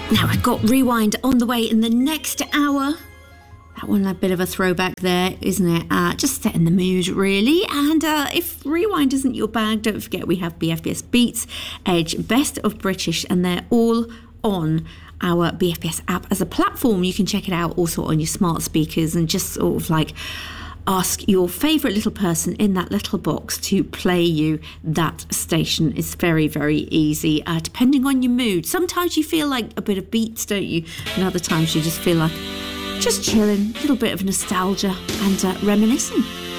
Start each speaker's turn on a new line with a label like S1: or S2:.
S1: Now I've got Rewind on the way in the next hour. That one a bit of a throwback there, isn't it? Just setting the mood, really. And if Rewind isn't your bag, don't forget we have BFBS Beats, Edge, Best of British, and they're all on our BFBS app as a platform. You can check it out also on your smart speakers and just sort of like ask your favourite little person in that little box to play you that station. It's very, very easy, depending on your mood. Sometimes you feel like a bit of beats, don't you? And other times you just feel like just chilling, a little bit of nostalgia and reminiscing.